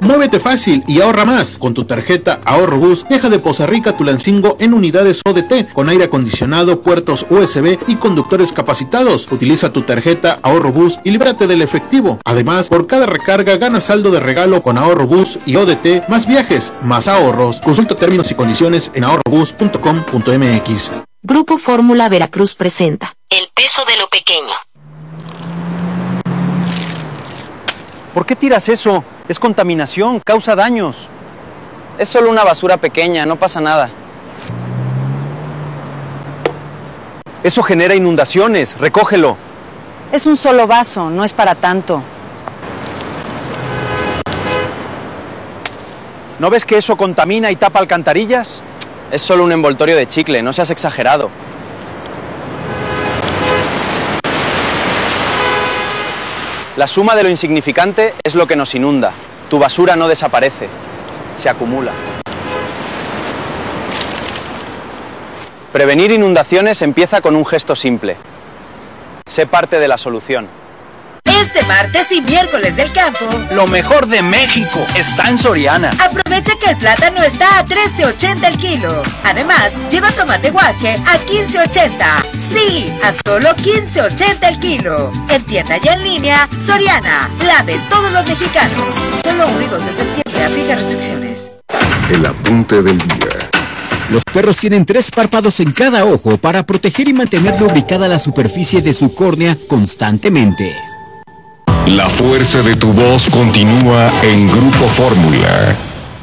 Muévete fácil y ahorra más. Con tu tarjeta Ahorro Bus, viaja de Poza Rica a Tulancingo en unidades ODT, con aire acondicionado, puertos USB y conductores capacitados. Utiliza tu tarjeta Ahorro Bus y líbrate del efectivo. Además, por cada recarga gana saldo de regalo con Ahorro Bus y ODT, más viajes, más ahorros. Consulta términos y condiciones en ahorrobus.com.mx. Grupo Fórmula Veracruz presenta El peso de lo pequeño. ¿Por qué tiras eso? Es contaminación, causa daños. Es solo una basura pequeña, no pasa nada. Eso genera inundaciones, recógelo. Es un solo vaso, no es para tanto. ¿No ves que eso contamina y tapa alcantarillas? Es solo un envoltorio de chicle, no seas exagerado. La suma de lo insignificante es lo que nos inunda. Tu basura no desaparece, se acumula. Prevenir inundaciones empieza con un gesto simple. Sé parte de la solución. Este martes y miércoles del campo, lo mejor de México está en Soriana. Aprovecha que el plátano está a $13.80 el kilo. Además, lleva tomate guaje a $15.80. Sí, a solo $15.80 el kilo. En tienda y en línea, Soriana, la de todos los mexicanos. Solo 1 y 2 de septiembre, aplica restricciones. El apunte del día. Los perros tienen 3 párpados en cada ojo para proteger y mantener lubricada la superficie de su córnea constantemente. La fuerza de tu voz continúa en Grupo Fórmula.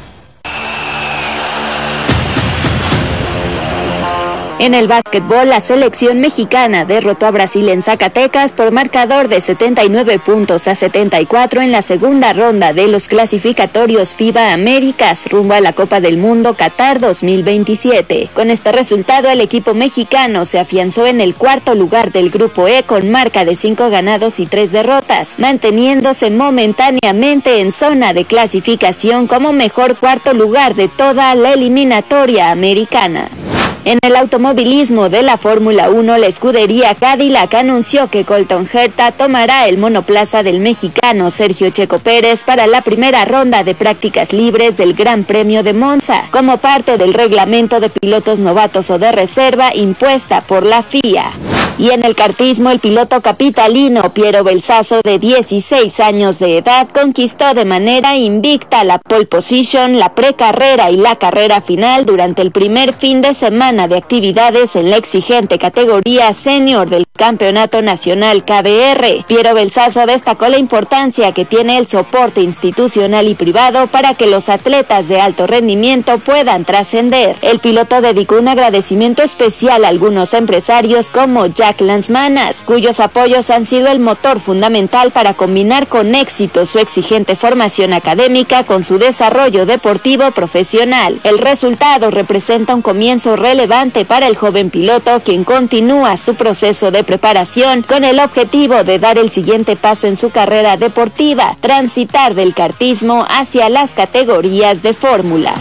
En el básquetbol, la selección mexicana derrotó a Brasil en Zacatecas por marcador de 79 puntos a 74 en la segunda ronda de los clasificatorios FIBA Américas rumbo a la Copa del Mundo Qatar 2027. Con este resultado, el equipo mexicano se afianzó en el 4º lugar del Grupo E con marca de 5 ganados y 3 derrotas, manteniéndose momentáneamente en zona de clasificación como mejor 4º lugar de toda la eliminatoria americana. En el automovilismo de la Fórmula 1, la escudería Cadillac anunció que Colton Herta tomará el monoplaza del mexicano Sergio Checo Pérez para la primera ronda de prácticas libres del Gran Premio de Monza, como parte del reglamento de pilotos novatos o de reserva impuesta por la FIA. Y en el kartismo, el piloto capitalino Piero Belsazo, de 16 años de edad, conquistó de manera invicta la pole position, la precarrera y la carrera final durante el primer fin de semana de actividades en la exigente categoría senior del Campeonato Nacional KBR. Piero Belsazo destacó la importancia que tiene el soporte institucional y privado para que los atletas de alto rendimiento puedan trascender. El piloto dedicó un agradecimiento especial a algunos empresarios como Jack Lanzmanas, cuyos apoyos han sido el motor fundamental para combinar con éxito su exigente formación académica con su desarrollo deportivo profesional. El resultado representa un comienzo relevante para el joven piloto, quien continúa su proceso de preparación con el objetivo de dar el siguiente paso en su carrera deportiva, transitar del kartismo hacia las categorías de fórmula.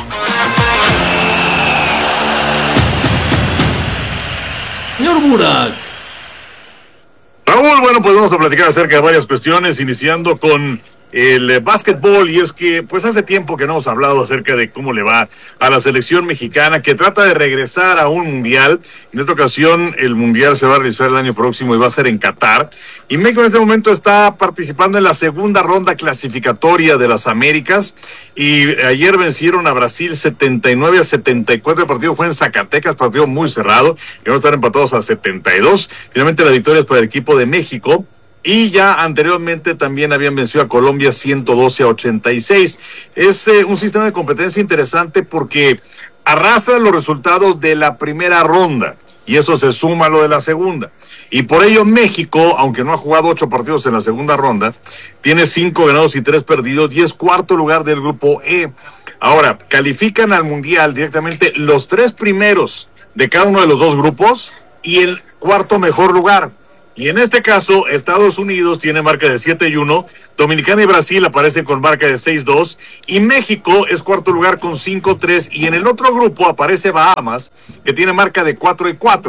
Señor Burak. Raúl, bueno, pues vamos a platicar acerca de varias cuestiones, iniciando con el básquetbol, y es que pues hace tiempo que no hemos hablado acerca de cómo le va a la selección mexicana, que trata de regresar a un mundial. En esta ocasión el mundial se va a realizar el año próximo y va a ser en Qatar, y México en este momento está participando en la segunda ronda clasificatoria de las Américas, y ayer vencieron a Brasil 79-74, el partido fue en Zacatecas, partido muy cerrado, y van a estar empatados a 72, finalmente la victoria es para el equipo de México. Y ya anteriormente también habían vencido a Colombia 112-86. Es un sistema de competencia interesante porque arrastra los resultados de la primera ronda y eso se suma a lo de la segunda. Y por ello México, aunque no ha jugado 8 partidos en la segunda ronda, tiene 5 ganados y 3 perdidos y es 4º lugar del grupo E. Ahora, califican al Mundial directamente los 3 primeros de cada uno de los 2 grupos y el 4º mejor lugar. Y en este caso, Estados Unidos tiene marca de 7-1, Dominicana y Brasil aparecen con marca de 6-2, y México es 4º lugar con 5-3, y en el otro grupo aparece Bahamas, que tiene marca de 4-4.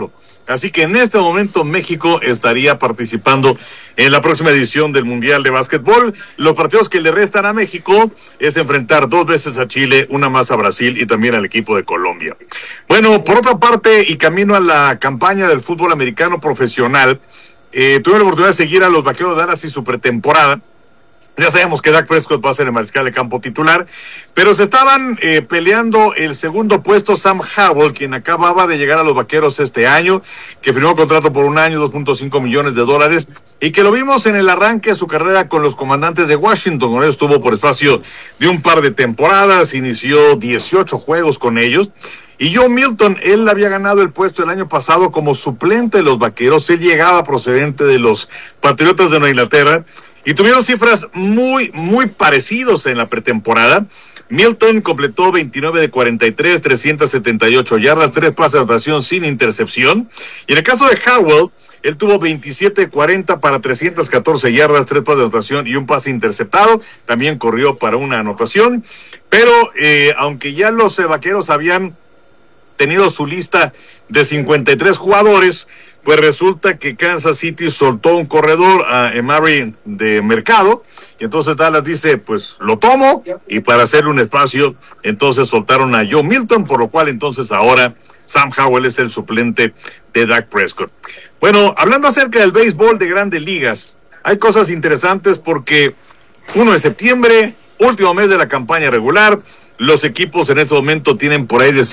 Así que en este momento México estaría participando en la próxima edición del Mundial de Básquetbol. Los partidos que le restan a México es enfrentar 2 veces a Chile, una más a Brasil y también al equipo de Colombia. Bueno, por otra parte, y camino a la campaña del fútbol americano profesional, tuve la oportunidad de seguir a los Vaqueros de Dallas y su pretemporada. Ya sabemos que Dak Prescott va a ser el mariscal de campo titular, pero se estaban peleando el segundo puesto Sam Howell, quien acababa de llegar a los Vaqueros este año, que firmó contrato por un año, $2.5 millones, y que lo vimos en el arranque de su carrera con los Comandantes de Washington. Con ellos estuvo por espacio de un par de temporadas, inició 18 juegos con ellos. Y Joe Milton, él había ganado el puesto el año pasado como suplente de los Vaqueros. Él llegaba procedente de los Patriotas de Nueva Inglaterra y tuvieron cifras muy parecidos en la pretemporada. Milton completó 29 de 43, 378 yardas, 3 pases de anotación sin intercepción. Y en el caso de Howell, él tuvo 27 de 40 para 314 yardas, 3 pases de anotación y un pase interceptado. También corrió para una anotación. Pero aunque ya los Vaqueros habían tenido su lista de 53 jugadores, pues resulta que Kansas City soltó un corredor a Emery de mercado, y entonces Dallas dice, pues lo tomo, y para hacerle un espacio, entonces soltaron a Joe Milton, por lo cual entonces ahora Sam Howell es el suplente de Dak Prescott. Bueno, hablando acerca del béisbol de Grandes Ligas, hay cosas interesantes porque 1 de septiembre, último mes de la campaña regular. Los equipos en este momento tienen por ahí de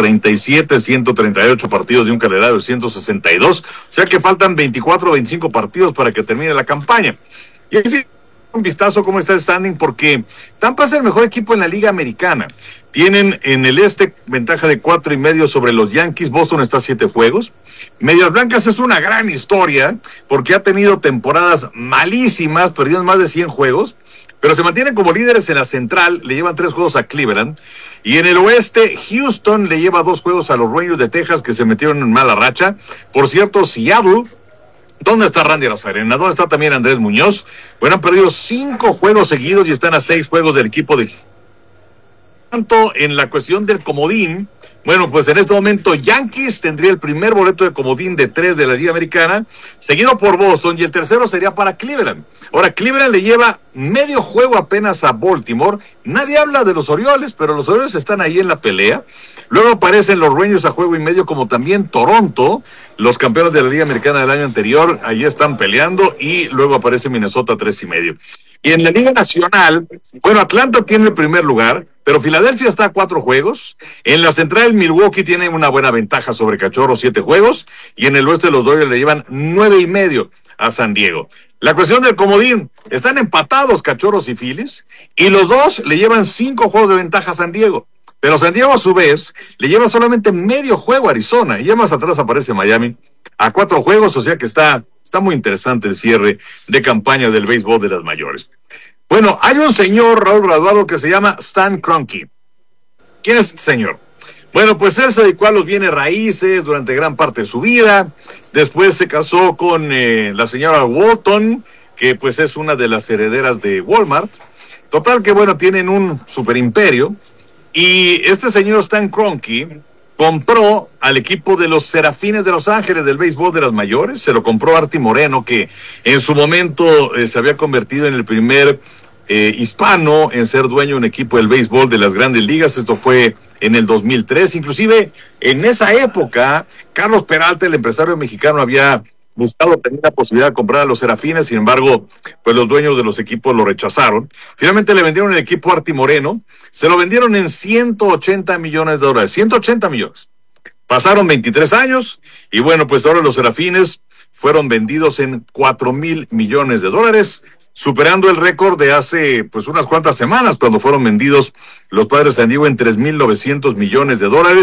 137, 138 partidos de un calendario de 162. O sea que faltan 24 o 25 partidos para que termine la campaña. Y así un vistazo cómo está el standing, porque Tampa es el mejor equipo en la Liga Americana. Tienen en el este ventaja de 4.5 sobre los Yankees. Boston está a 7 juegos. Medias Blancas es una gran historia porque ha tenido temporadas malísimas, perdidos más de 100 juegos. Pero se mantienen como líderes en la central, le llevan 3 juegos a Cleveland. Y en el oeste, Houston le lleva 2 juegos a los Rangers de Texas, que se metieron en mala racha. Por cierto, Seattle, ¿dónde está Randy Arozarena? ¿Dónde está también Andrés Muñoz? Bueno, han perdido 5 juegos seguidos y están a 6 juegos del equipo de Houston. Tanto en la cuestión del comodín, bueno, pues en este momento Yankees tendría el primer boleto de comodín de 3 de la Liga Americana, seguido por Boston, y el tercero sería para Cleveland. Ahora, Cleveland le lleva medio juego apenas a Baltimore. Nadie habla de los Orioles, pero los Orioles están ahí en la pelea. Luego aparecen los Rangers a juego y medio, como también Toronto, los campeones de la Liga Americana del año anterior, ahí están peleando, y luego aparece Minnesota 3.5. Y en la Liga Nacional, bueno, Atlanta tiene el primer lugar, pero Filadelfia está a 4 juegos. En la central, Milwaukee tiene una buena ventaja sobre Cachorros, 7 juegos. Y en el oeste, los Dodgers le llevan 9.5 a San Diego. La cuestión del comodín, están empatados Cachorros y Phillies, y los dos le llevan 5 juegos de ventaja a San Diego. Pero San Diego, a su vez, le lleva solamente medio juego a Arizona, y ya más atrás aparece Miami a 4 juegos, o sea que está muy interesante el cierre de campaña del béisbol de las mayores. Bueno, hay un señor, Raúl Graduado, que se llama Stan Kroenke. ¿Quién es este señor? Bueno, pues él se dedicó a los bienes raíces durante gran parte de su vida. Después se casó con la señora Walton, que pues es una de las herederas de Walmart. Total que, bueno, tienen un super imperio. Y este señor Stan Kroenke compró al equipo de los Serafines de Los Ángeles del béisbol de las mayores. Se lo compró Artie Moreno, que en su momento se había convertido en el primer hispano en ser dueño de un equipo del béisbol de las Grandes Ligas. Esto fue en el 2003. Inclusive en esa época, Carlos Peralta, el empresario mexicano, había buscado tener la posibilidad de comprar a los Serafines. Sin embargo, pues los dueños de los equipos lo rechazaron. Finalmente le vendieron el equipo a Artie Moreno. Se lo vendieron en $180 millones. 180 millones. Pasaron 23 años y bueno, pues ahora los Serafines fueron vendidos en $4,000 millones, superando el récord de hace pues unas cuantas semanas, cuando fueron vendidos los Padres de San Diego en $3,900 millones.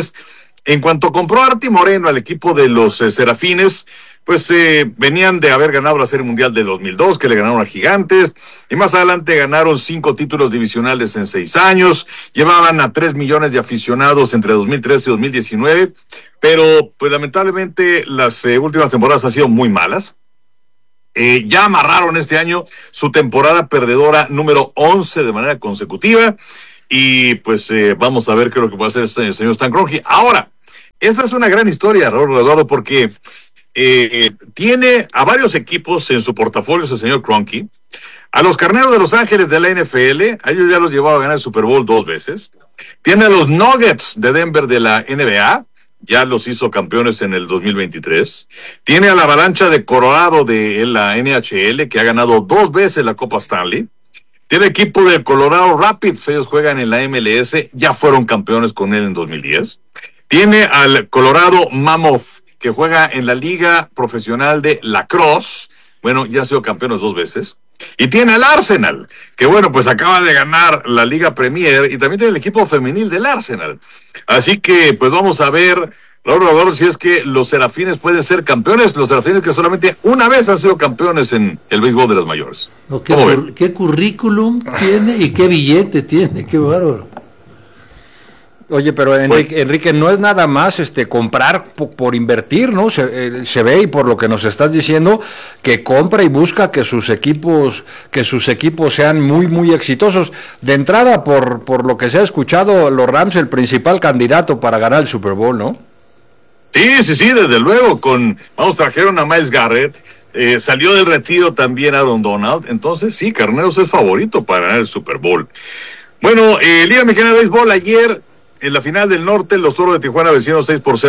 En cuanto compró Artie Moreno al equipo de los Serafines, pues venían de haber ganado la Serie Mundial de 2002, que le ganaron a Gigantes, y más adelante ganaron 5 títulos divisionales en 6 años, llevaban a 3 millones de aficionados entre 2013 y 2019, pero pues lamentablemente las últimas temporadas han sido muy malas. Ya amarraron este año su temporada perdedora número 11 de manera consecutiva, y pues vamos a ver qué es lo que puede hacer este señor Stan Kroenke. Ahora, esta es una gran historia, Raúl Eduardo, porque tiene a varios equipos en su portafolio ese señor Kroenke. A los Carneros de Los Ángeles de la NFL, a ellos ya los llevaba a ganar el Super Bowl 2 veces. Tiene a los Nuggets de Denver de la NBA, ya los hizo campeones en el 2023. Tiene a la Avalancha de Colorado de la NHL, que ha ganado 2 veces la Copa Stanley. Tiene equipo de Colorado Rapids, ellos juegan en la MLS, ya fueron campeones con él en 2010. Tiene al Colorado Mammoth, que juega en la Liga Profesional de Lacrosse, bueno, ya ha sido campeones 2 veces. Y tiene al Arsenal, que bueno, pues acaba de ganar la Liga Premier, y también tiene el equipo femenil del Arsenal. Así que, pues vamos a ver, Raúl, si es que los Serafines pueden ser campeones, los Serafines que solamente una vez han sido campeones en el béisbol de las mayores. No, ¿qué currículum tiene y qué billete tiene? Qué bárbaro. Oye, pero Enrique, no es nada más comprar por invertir, ¿no? Se ve, y por lo que nos estás diciendo, que compra y busca que sus equipos sean muy, muy exitosos. De entrada, por lo que se ha escuchado, los Rams el principal candidato para ganar el Super Bowl, ¿no? Sí, desde luego. Trajeron a Myles Garrett, salió del retiro también Aaron Donald, entonces sí, Carneros es favorito para ganar el Super Bowl. Bueno, Liga Mexicana de Béisbol, ayer en la final del norte, los Toros de Tijuana vencieron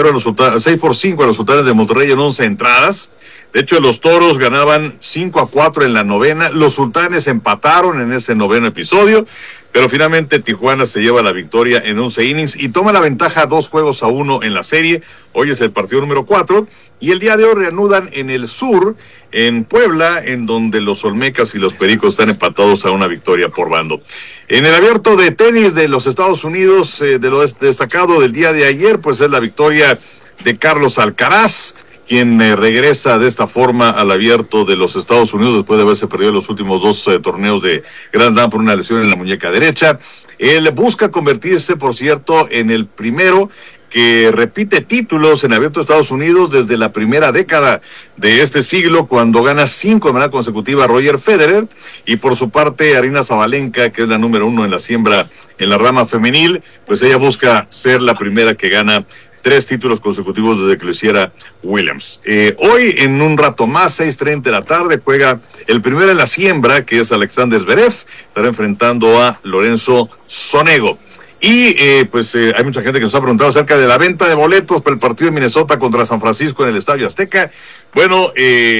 6-5 a los Sultanes de Monterrey en 11 entradas. De hecho, los Toros ganaban 5-4 en la novena. Los Sultanes empataron en ese noveno episodio, pero finalmente Tijuana se lleva la victoria en 11 innings y toma la ventaja 2-1 en la serie. Hoy es el partido número 4 y el día de hoy reanudan en el sur, en Puebla, en donde los Olmecas y los Pericos están empatados a una victoria por bando. En el abierto de tenis de los Estados Unidos, de lo destacado del día de ayer, pues es la victoria de Carlos Alcaraz, quien regresa de esta forma al abierto de los Estados Unidos después de haberse perdido los últimos 2 torneos de Grand Slam por una lesión en la muñeca derecha. Él busca convertirse, por cierto, en el primero que repite títulos en abierto de Estados Unidos desde la primera década de este siglo, cuando gana 5 de manera consecutiva Roger Federer, y por su parte Aryna Sabalenka, que es la número 1 en la siembra en la rama femenil, pues ella busca ser la primera que gana 3 títulos consecutivos desde que lo hiciera Williams. Hoy, en un rato más, 6:30 de la tarde, juega el primero en la siembra, que es Alexander Zverev, estará enfrentando a Lorenzo Sonego. Y hay mucha gente que nos ha preguntado acerca de la venta de boletos para el partido de Minnesota contra San Francisco en el Estadio Azteca. Bueno,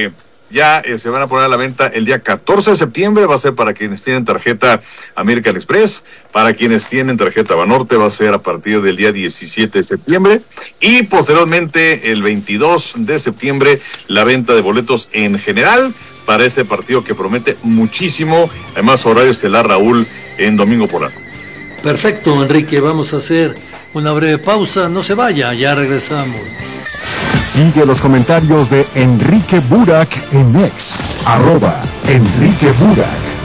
ya se van a poner a la venta el día 14 de septiembre, va a ser para quienes tienen tarjeta American Express, para quienes tienen tarjeta Banorte va a ser a partir del día 17 de septiembre, y posteriormente el 22 de septiembre la venta de boletos en general para ese partido que promete muchísimo, además horario estelar, Raúl, en domingo por la noche. Perfecto, Enrique, vamos a hacer una breve pausa, no se vaya, ya regresamos. Sigue los comentarios de Enrique Burak en X, @Enrique Burak.